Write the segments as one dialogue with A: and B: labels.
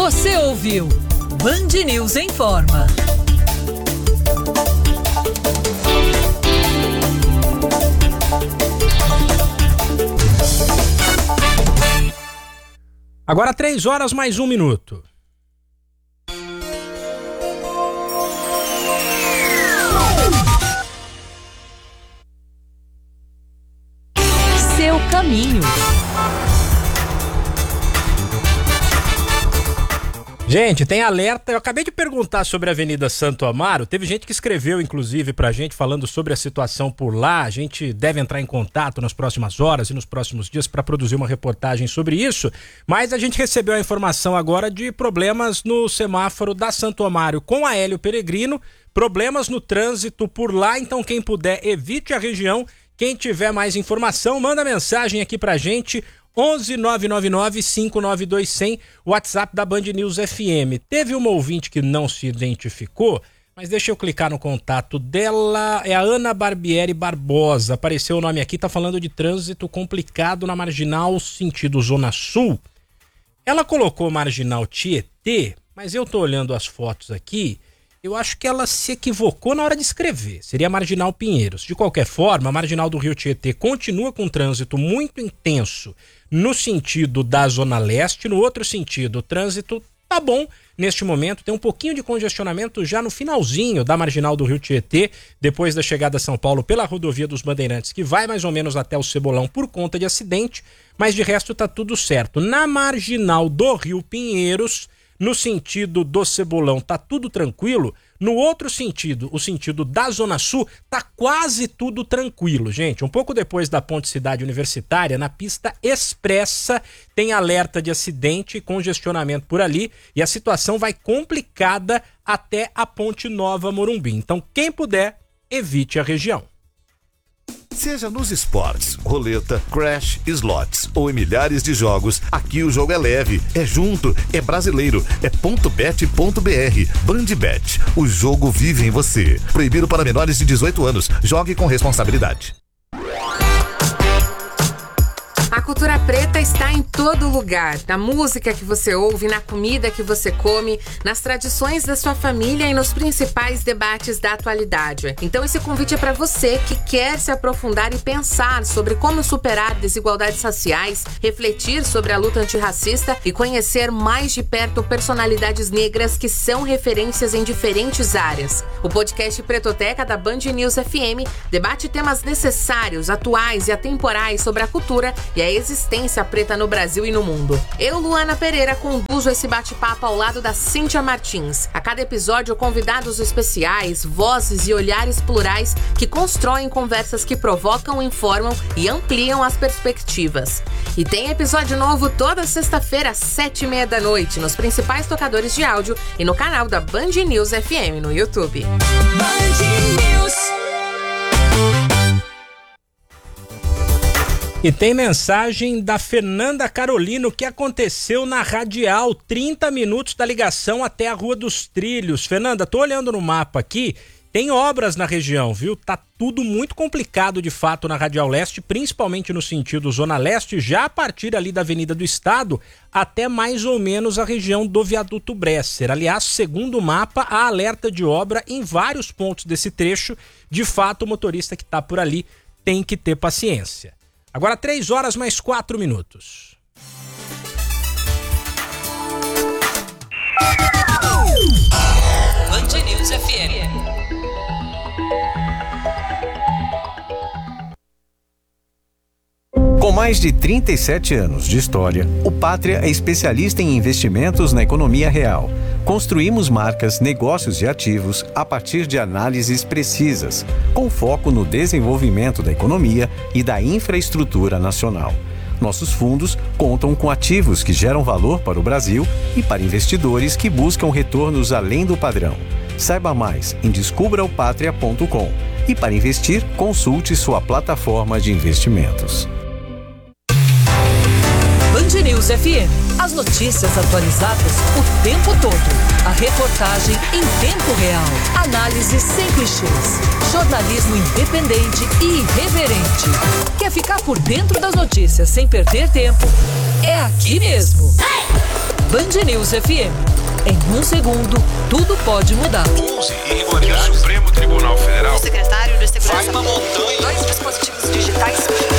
A: Você ouviu Band News Informa.
B: Agora 3 horas mais 1 minuto.
A: Seu caminho.
B: Gente, tem alerta. Eu acabei de perguntar sobre a Avenida Santo Amaro. Teve gente que escreveu, inclusive, pra gente, falando sobre a situação por lá. A gente deve entrar em contato nas próximas horas e nos próximos dias para produzir uma reportagem sobre isso. Mas a gente recebeu a informação agora de problemas no semáforo da Santo Amaro com a Hélio Peregrino. Problemas no trânsito por lá. Então, quem puder, evite a região. Quem tiver mais informação, manda mensagem aqui pra gente. 11-999-592-100, WhatsApp da Band News FM. Teve uma ouvinte que não se identificou, mas deixa eu clicar no contato dela. É a Ana Barbieri Barbosa. Apareceu o nome aqui, tá falando de trânsito complicado na Marginal sentido Zona Sul. Ela colocou Marginal Tietê, mas eu tô olhando as fotos aqui. Eu acho que ela se equivocou na hora de escrever. Seria Marginal Pinheiros. De qualquer forma, a Marginal do Rio Tietê continua com trânsito muito intenso no sentido da Zona Leste. No outro sentido, o trânsito tá bom neste momento. Tem um pouquinho de congestionamento já no finalzinho da Marginal do Rio Tietê, depois da chegada a São Paulo pela rodovia dos Bandeirantes, que vai mais ou menos até o Cebolão por conta de acidente, mas de resto tá tudo certo. Na Marginal do Rio Pinheiros, no sentido do Cebolão, tá tudo tranquilo. No outro sentido, o sentido da Zona Sul, tá quase tudo tranquilo, gente. Um pouco depois da Ponte Cidade Universitária, na pista expressa, tem alerta de acidente e congestionamento por ali. E a situação vai complicada até a Ponte Nova Morumbi. Então, quem puder, evite a região.
C: Seja nos esportes, roleta, crash, slots ou em milhares de jogos, aqui o jogo é leve, é junto, é brasileiro, é .bet.br. Bandbet, o jogo vive em você. Proibido para menores de 18 anos. Jogue com responsabilidade.
D: A cultura preta está em todo lugar, na música que você ouve, na comida que você come, nas tradições da sua família e nos principais debates da atualidade. Então esse convite é para você que quer se aprofundar e pensar sobre como superar desigualdades raciais, refletir sobre a luta antirracista e conhecer mais de perto personalidades negras que são referências em diferentes áreas. O podcast Pretoteca da Band News FM debate temas necessários, atuais e atemporais sobre a cultura e a existência preta no Brasil e no mundo. Eu, Luana Pereira, conduzo esse bate-papo ao lado da Cíntia Martins. A cada episódio, convidados especiais, vozes e olhares plurais que constroem conversas que provocam, informam e ampliam as perspectivas. E tem episódio novo toda sexta-feira às 7h30 da noite nos principais tocadores de áudio e no canal da Band News FM no YouTube.
A: Band News.
B: E tem mensagem da Fernanda Carolino. O que aconteceu na Radial, 30 minutos da ligação até a Rua dos Trilhos. Fernanda, tô olhando no mapa aqui, tem obras na região, viu? Tá tudo muito complicado de fato na Radial Leste, principalmente no sentido Zona Leste, já a partir ali da Avenida do Estado até mais ou menos a região do Viaduto Bresser. Aliás, segundo o mapa, há alerta de obra em vários pontos desse trecho. De fato, o motorista que tá por ali tem que ter paciência. Agora 3 horas mais 4 minutos.
A: Band News FM.
E: Com mais de 37 anos de história, o Pátria é especialista em investimentos na economia real. Construímos marcas, negócios e ativos a partir de análises precisas, com foco no desenvolvimento da economia e da infraestrutura nacional. Nossos fundos contam com ativos que geram valor para o Brasil e para investidores que buscam retornos além do padrão. Saiba mais em descubraopatria.com e para investir, consulte sua plataforma de investimentos.
A: Band News FM. As notícias atualizadas o tempo todo. A reportagem em tempo real. Análise sem clichês. Jornalismo independente e irreverente. Quer ficar por dentro das notícias sem perder tempo? É aqui mesmo. Band News FM. Em um segundo, tudo pode mudar.
F: 11 irregularidades. O Supremo Tribunal Federal.
G: O secretário de Segurança.
F: Vai uma montanha.
G: 2 dispositivos digitais.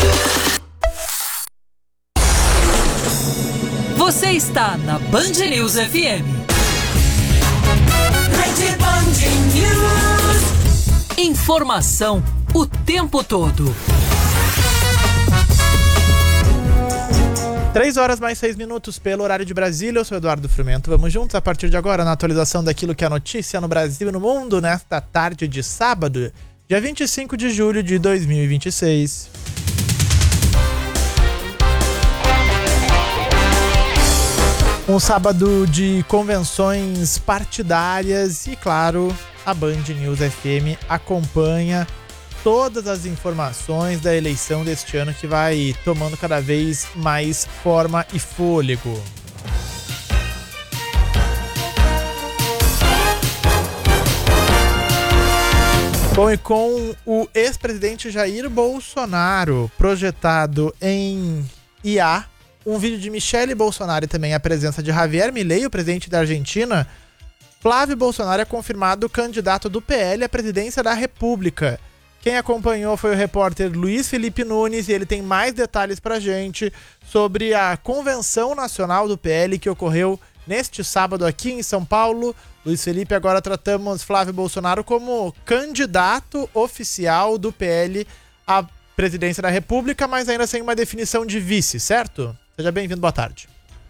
A: Você está na Band News FM. Rede Band News. Informação o tempo todo.
H: 3h mais 6 pelo horário de Brasília. Eu sou Eduardo Frumento. Vamos juntos a partir de agora na atualização daquilo que é notícia no Brasil e no mundo nesta tarde de sábado, dia 25 de julho de 2026. Um sábado de convenções partidárias e, claro, a Band News FM acompanha todas as informações da eleição deste ano, que vai tomando cada vez mais forma e fôlego. Bom, e com o ex-presidente Jair Bolsonaro projetado em IA, um vídeo de Michele Bolsonaro e também a presença de Javier Milei, o presidente da Argentina, Flávio Bolsonaro é confirmado candidato do PL à presidência da República. Quem acompanhou foi o repórter Luiz Felipe Nunes e ele tem mais detalhes pra gente sobre a Convenção Nacional do PL que ocorreu neste sábado aqui em São Paulo. Luiz Felipe, agora tratamos Flávio Bolsonaro como candidato oficial do PL à presidência da República, mas ainda sem uma definição de vice, certo? Seja bem-vindo, boa tarde.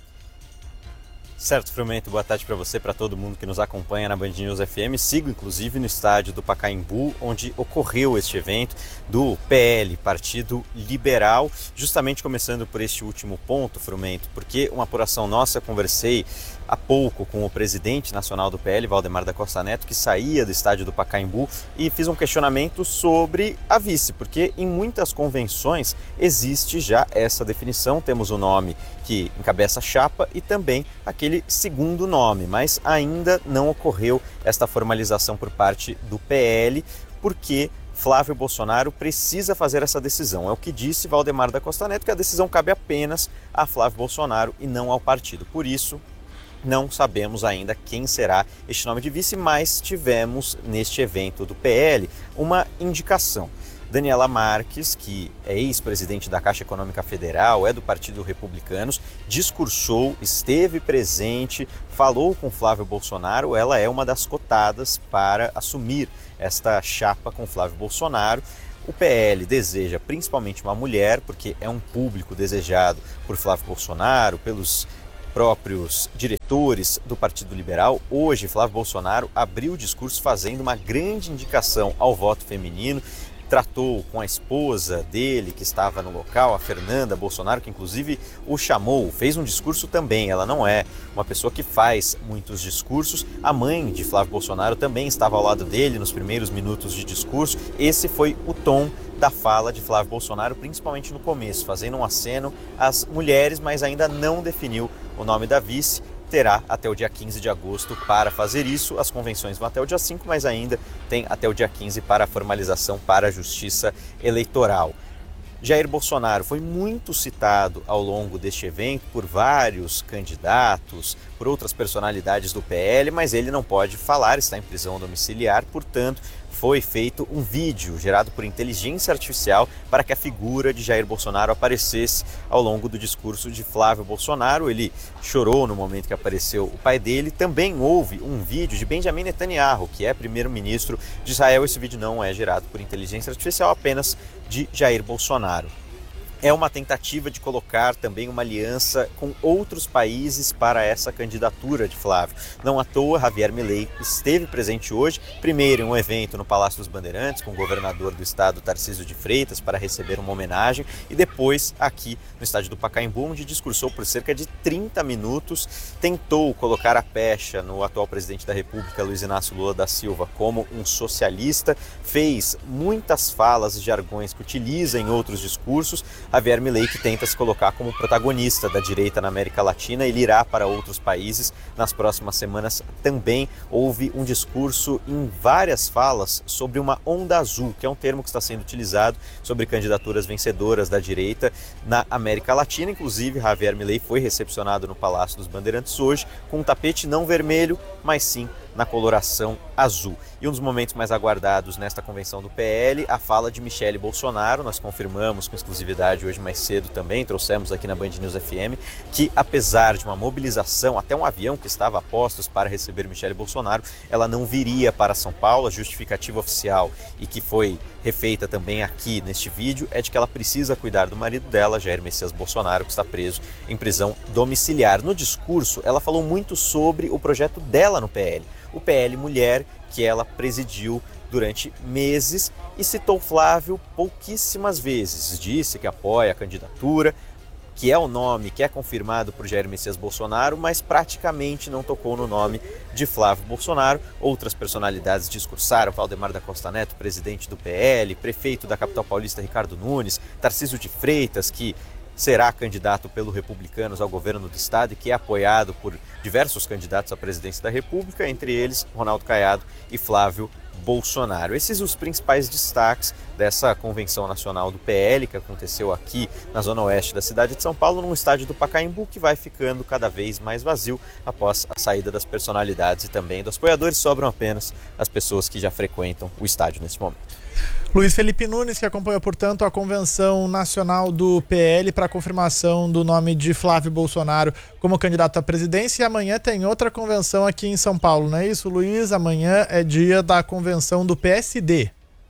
I: Certo, Frumento, boa tarde para você, para todo mundo que nos acompanha na Band News FM. Sigo, inclusive, no estádio do Pacaembu, onde ocorreu este evento do PL, Partido Liberal, justamente começando por este último ponto, Frumento, porque uma apuração nossa, conversei há pouco com o presidente nacional do PL, Valdemar da Costa Neto, que saía do estádio do Pacaembu, e fiz um questionamento sobre a vice, porque em muitas convenções existe já essa definição, temos o nome que encabeça a chapa e também aquele segundo nome, mas ainda não ocorreu esta formalização por parte do PL, porque Flávio Bolsonaro precisa fazer essa decisão. É o que disse Valdemar da Costa Neto, que a decisão cabe apenas a Flávio Bolsonaro e não ao partido. Por isso, não sabemos ainda quem será este nome de vice, mas tivemos neste evento do PL uma indicação. Daniela Marques, que é ex-presidente da Caixa Econômica Federal, é do Partido Republicanos, discursou, esteve presente, falou com Flávio Bolsonaro. Ela é uma das cotadas para assumir esta chapa com Flávio Bolsonaro. O PL deseja principalmente uma mulher, porque é um público desejado por Flávio Bolsonaro, pelos próprios diretores do Partido Liberal. Hoje, Flávio Bolsonaro abriu o discurso fazendo uma grande indicação ao voto feminino, tratou com a esposa dele, que estava no local, a Fernanda Bolsonaro, que inclusive o chamou, fez um discurso também. Ela não é uma pessoa que faz muitos discursos. A mãe de Flávio Bolsonaro também estava ao lado dele nos primeiros minutos de discurso. Esse foi o tom da fala de Flávio Bolsonaro, principalmente no começo, fazendo um aceno às mulheres, mas ainda não definiu o nome da vice. Terá até o dia 15 de agosto para fazer isso. As convenções vão até o dia 5, mas ainda tem até o dia 15 para a formalização para a Justiça Eleitoral. Jair Bolsonaro foi muito citado ao longo deste evento por vários candidatos, por outras personalidades do PL, mas ele não pode falar, está em prisão domiciliar, portanto, foi feito um vídeo gerado por inteligência artificial para que a figura de Jair Bolsonaro aparecesse ao longo do discurso de Flávio Bolsonaro. Ele chorou no momento que apareceu o pai dele. Também houve um vídeo de Benjamin Netanyahu, que é primeiro-ministro de Israel. Esse vídeo não é gerado por inteligência artificial, apenas de Jair Bolsonaro. É uma tentativa de colocar também uma aliança com outros países para essa candidatura de Flávio. Não à toa, Javier Milei esteve presente hoje, primeiro em um evento no Palácio dos Bandeirantes, com o governador do estado, Tarcísio de Freitas, para receber uma homenagem, e depois aqui no estádio do Pacaembu, onde discursou por cerca de 30 minutos, tentou colocar a pecha no atual presidente da República, Luiz Inácio Lula da Silva, como um socialista, fez muitas falas e jargões que utiliza em outros discursos, Javier Milei, que tenta se colocar como protagonista da direita na América Latina. Ele irá para outros países nas próximas semanas. Também houve um discurso em várias falas sobre uma onda azul, que é um termo que está sendo utilizado sobre candidaturas vencedoras da direita na América Latina. Inclusive, Javier Milei foi recepcionado no Palácio dos Bandeirantes hoje com um tapete não vermelho, mas sim na coloração azul. E um dos momentos mais aguardados nesta convenção do PL, a fala de Michele Bolsonaro. Nós confirmamos com exclusividade hoje mais cedo também, trouxemos aqui na Band News FM, que apesar de uma mobilização, até um avião que estava a postos para receber Michele Bolsonaro, ela não viria para São Paulo. A justificativa oficial, e que foi refeita também aqui neste vídeo, é de que ela precisa cuidar do marido dela, Jair Messias Bolsonaro, que está preso em prisão domiciliar. No discurso, ela falou muito sobre o projeto dela no PL, o PL Mulher, que ela presidiu durante meses, e citou Flávio pouquíssimas vezes. Disse que apoia a candidatura, que é o nome que é confirmado por Jair Messias Bolsonaro, mas praticamente não tocou no nome de Flávio Bolsonaro. Outras personalidades discursaram: Valdemar da Costa Neto, presidente do PL, prefeito da capital paulista Ricardo Nunes, Tarcísio de Freitas, que será candidato pelo Republicanos ao governo do estado e que é apoiado por diversos candidatos à presidência da República, entre eles Ronaldo Caiado e Flávio Bolsonaro. Esses os principais destaques dessa convenção nacional do PL, que aconteceu aqui na zona oeste da cidade de São Paulo, num estádio do Pacaembu que vai ficando cada vez mais vazio após a saída das personalidades e também dos apoiadores. Sobram apenas as pessoas que já frequentam o estádio nesse momento.
H: Luiz Felipe Nunes, que acompanhou, portanto, a convenção nacional do PL para a confirmação do nome de Flávio Bolsonaro como candidato à presidência. E amanhã tem outra convenção aqui em São Paulo, não é isso, Luiz? Amanhã é dia da convenção do PSD.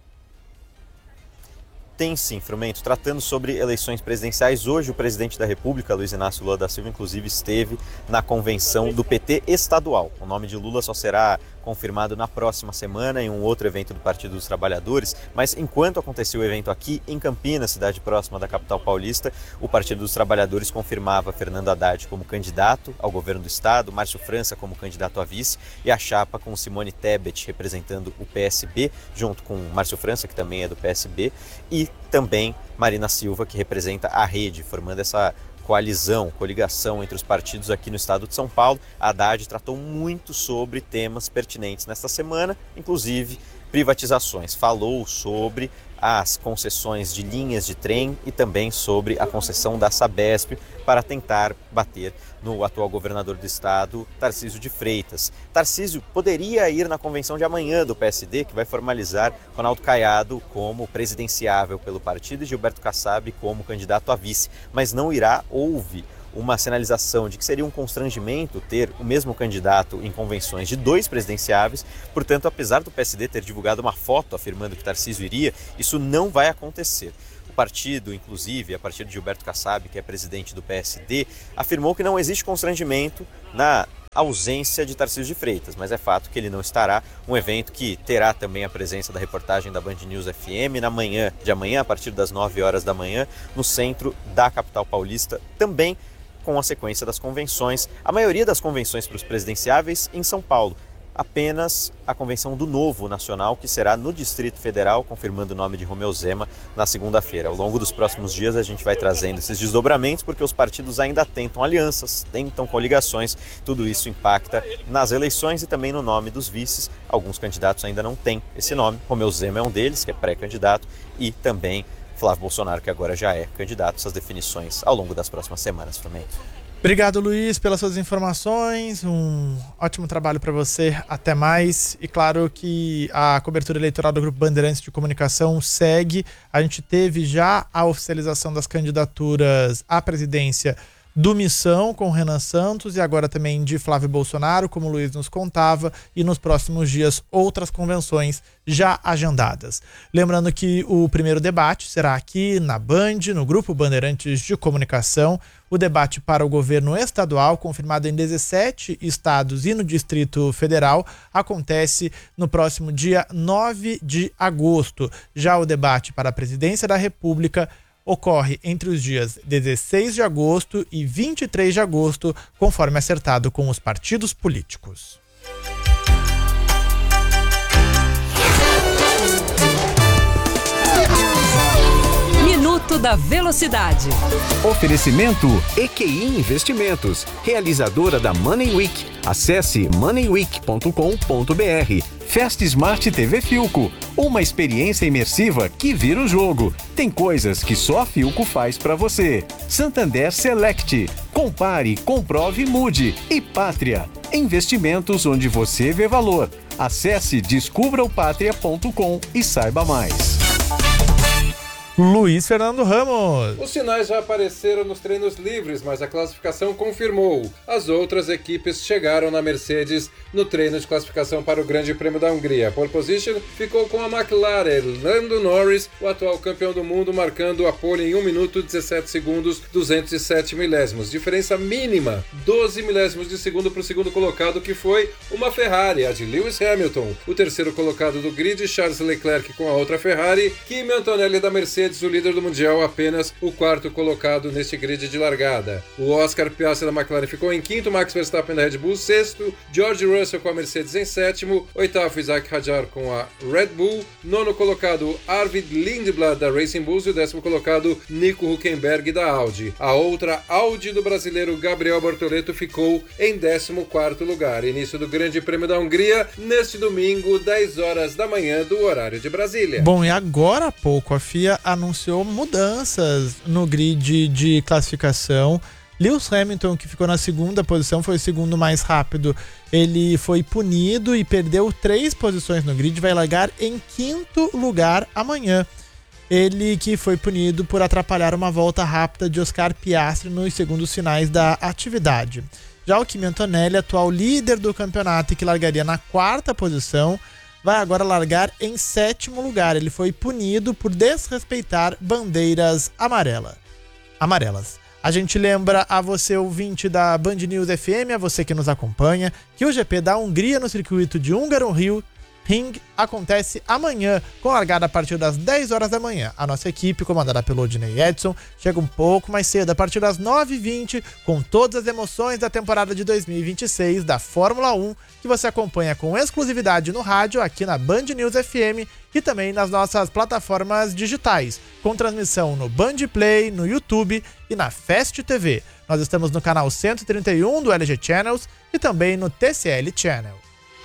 I: Tem sim, Frumento. Tratando sobre eleições presidenciais, hoje o presidente da República, Luiz Inácio Lula da Silva, inclusive esteve na convenção do PT estadual. O nome de Lula só será confirmado na próxima semana em um outro evento do Partido dos Trabalhadores, mas enquanto aconteceu o evento aqui em Campinas, cidade próxima da capital paulista, o Partido dos Trabalhadores confirmava Fernando Haddad como candidato ao governo do estado, Márcio França como candidato a vice, e a chapa com Simone Tebet representando o PSB, junto com Márcio França, que também é do PSB, e também Marina Silva, que representa a Rede, formando essa coligação entre os partidos aqui no estado de São Paulo. A Haddad tratou muito sobre temas pertinentes nesta semana, inclusive privatizações. Falou sobre as concessões de linhas de trem e também sobre a concessão da Sabesp para tentar bater no atual governador do estado, Tarcísio de Freitas. Tarcísio poderia ir na convenção de amanhã do PSD, que vai formalizar Ronaldo Caiado como presidenciável pelo partido e Gilberto Kassab como candidato a vice, mas não irá. Houve uma sinalização de que seria um constrangimento ter o mesmo candidato em convenções de dois presidenciáveis. Portanto, apesar do PSD ter divulgado uma foto afirmando que Tarcísio iria, isso não vai acontecer. O partido, inclusive, a partir de Gilberto Kassab, que é presidente do PSD, afirmou que não existe constrangimento na ausência de Tarcísio de Freitas, mas é fato que ele não estará. Um evento que terá também a presença da reportagem da Band News FM na manhã de amanhã, a partir das 9 horas da manhã, no centro da capital paulista, também com a sequência das convenções. A maioria das convenções para os presidenciáveis em São Paulo. Apenas a convenção do Novo Nacional, que será no Distrito Federal, confirmando o nome de Romeu Zema na segunda-feira. Ao longo dos próximos dias a gente vai trazendo esses desdobramentos, porque os partidos ainda tentam alianças, tentam coligações. Tudo isso impacta nas eleições e também no nome dos vices. Alguns candidatos ainda não têm esse nome. Romeu Zema é um deles, que é pré-candidato, e também Flávio Bolsonaro, que agora já é candidato. Essas definições ao longo das próximas semanas, Flamengo.
H: Obrigado, Luiz, pelas suas informações. Um ótimo trabalho para você. Até mais. E claro que a cobertura eleitoral do Grupo Bandeirantes de Comunicação segue. A gente teve já a oficialização das candidaturas à presidência do Missão com Renan Santos e agora também de Flávio Bolsonaro, como o Luiz nos contava, e nos próximos dias outras convenções já agendadas. Lembrando que o primeiro debate será aqui na Band, no Grupo Bandeirantes de Comunicação. O debate para o governo estadual, confirmado em 17 estados e no Distrito Federal, acontece no próximo dia 9 de agosto. Já o debate para a presidência da República ocorre entre os dias 16 de agosto e 23 de agosto, conforme acertado com os partidos políticos.
A: Minuto Trânsito da Velocidade.
E: Oferecimento EQI Investimentos, realizadora da Money Week. Acesse moneyweek.com.br. Fast Smart TV Filco, uma experiência imersiva que vira o jogo. Tem coisas que só a Filco faz pra você. Santander Select, compare, comprove, mude. E Pátria, investimentos onde você vê valor. Acesse descubraopatria.com e saiba mais.
H: Luiz Fernando Ramos.
J: Os sinais já apareceram nos treinos livres, mas a classificação confirmou. As outras equipes chegaram na Mercedes no treino de classificação para o Grande Prêmio da Hungria. A pole position ficou com a McLaren. Lando Norris, o atual campeão do mundo, marcando a pole em 1 minuto 17 segundos 207 milésimos. Diferença mínima, 12 milésimos de segundo para o segundo colocado, que foi uma Ferrari, a de Lewis Hamilton. O terceiro colocado do grid, Charles Leclerc, com a outra Ferrari. Kimi Antonelli da Mercedes, o líder do Mundial, apenas o quarto colocado neste grid de largada. O Oscar Piastri da McLaren ficou em quinto, Max Verstappen da Red Bull sexto, George Russell com a Mercedes em sétimo, oitavo Isaac Hadjar com a Red Bull, nono colocado Arvid Lindblad da Racing Bulls e o 10º colocado Nico Hülkenberg da Audi. A outra Audi do brasileiro Gabriel Bortoleto ficou em 14º lugar. Início do Grande Prêmio da Hungria neste domingo, 10 horas da manhã do horário de Brasília.
H: Bom, e agora há pouco a FIA anunciou mudanças no grid de classificação. Lewis Hamilton, que ficou na segunda posição, foi o segundo mais rápido. Ele foi punido e perdeu 3 posições no grid, vai largar em 5º lugar amanhã. Ele que foi punido por atrapalhar uma volta rápida de Oscar Piastri nos segundos finais da atividade. Já o Kimi Antonelli, atual líder do campeonato e que largaria na 4ª posição, vai agora largar em 7º lugar. Ele foi punido por desrespeitar bandeiras amarelas. A gente lembra a você, ouvinte da Band News FM, a você que nos acompanha, que o GP da Hungria no circuito de Hungaroring acontece amanhã, com largada a partir das 10 horas da manhã. A nossa equipe, comandada pelo Odinei Edson, chega um pouco mais cedo, a partir das 9h20, com todas as emoções da temporada de 2026 da Fórmula 1, que você acompanha com exclusividade no rádio, aqui na Band News FM e também nas nossas plataformas digitais, com transmissão no Band Play, no YouTube e na Fast TV. Nós estamos no canal 131 do LG Channels e também no TCL Channel.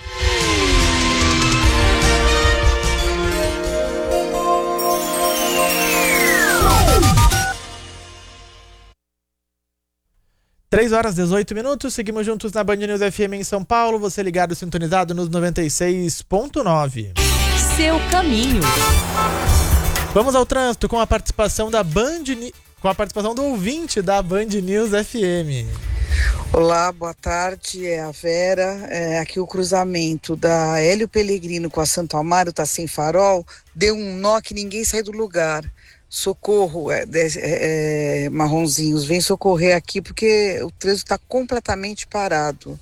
H: Três horas 18 minutos, seguimos juntos na Band News FM em São Paulo, você ligado, sintonizado nos 96.9.
A: Seu caminho.
H: Vamos ao trânsito com a participação da com a participação do ouvinte da Band News FM.
K: Olá, boa tarde, é a Vera. Aqui o cruzamento da Hélio Pellegrino com a Santo Amaro tá sem farol, deu um nó que ninguém sai do lugar. Socorro, marronzinhos, vem socorrer aqui porque o trânsito está completamente parado.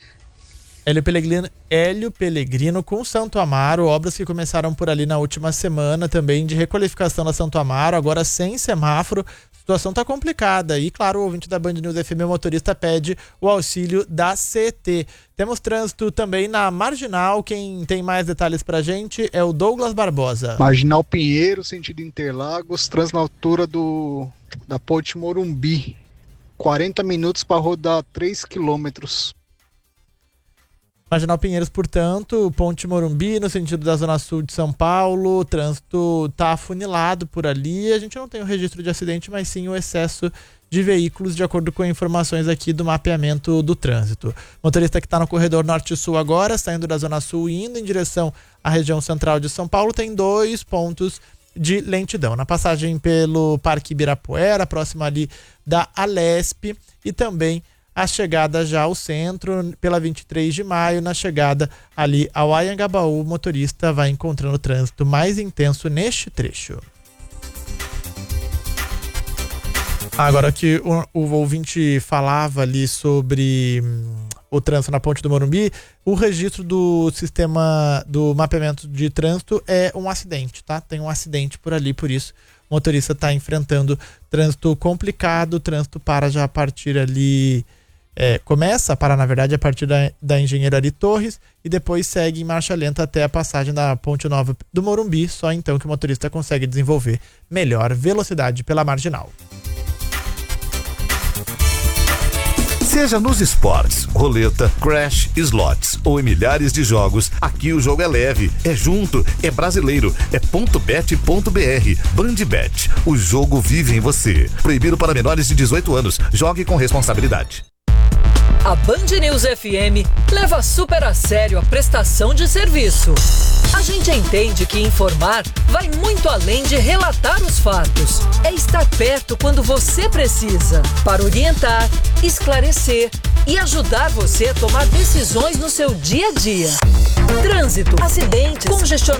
H: Hélio Pellegrino com Santo Amaro, obras que começaram por ali na última semana também de requalificação da Santo Amaro, agora sem semáforo. A situação está complicada e, claro, o ouvinte da Band News FM, o motorista, pede o auxílio da CT. Temos trânsito também na Marginal. Quem tem mais detalhes pra gente é o Douglas Barbosa.
L: Marginal Pinheiro, sentido Interlagos, trânsito na altura da Ponte Morumbi. 40 minutos para rodar 3 quilômetros.
H: Marginal Pinheiros, portanto, Ponte Morumbi, no sentido da Zona Sul de São Paulo, o trânsito está afunilado por ali. A gente não tem o registro de acidente, mas sim o excesso de veículos, de acordo com informações aqui do mapeamento do trânsito. O motorista que está no corredor Norte-Sul agora, saindo da Zona Sul e indo em direção à região central de São Paulo, tem 2 pontos de lentidão. Na passagem pelo Parque Ibirapuera, próximo ali da Alesp, e também a chegada já ao centro, pela 23 de maio, na chegada ali ao Anhangabaú, o motorista vai encontrando trânsito mais intenso neste trecho. Agora que o ouvinte falava ali sobre o trânsito na Ponte do Morumbi, o registro do sistema do mapeamento de trânsito é um acidente, tá? Tem um acidente por ali, por isso o motorista está enfrentando trânsito complicado, o trânsito para já a partir ali Começa a parar, na verdade, a partir da Engenheiro Ari Torres e depois segue em marcha lenta até a passagem da Ponte Nova do Morumbi, só então que o motorista consegue desenvolver melhor velocidade pela marginal.
C: Seja nos esportes, roleta, crash, slots ou em milhares de jogos, aqui o jogo é leve, é junto, é brasileiro, é .bet.br. Bandbet, o jogo vive em você. Proibido para menores de 18 anos. Jogue com responsabilidade.
A: A Band News FM leva super a sério a prestação de serviço. A gente entende que informar vai muito além de relatar os fatos. É estar perto quando você precisa, para orientar, esclarecer e ajudar você a tomar decisões no seu dia a dia. Trânsito, acidentes, congestionamento.